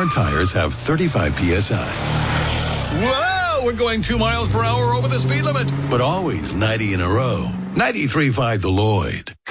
our tires have 35 PSI. Whoa! We're going 2 miles per hour over the speed limit, but always 90 in a row. 93.5 The Lloyd.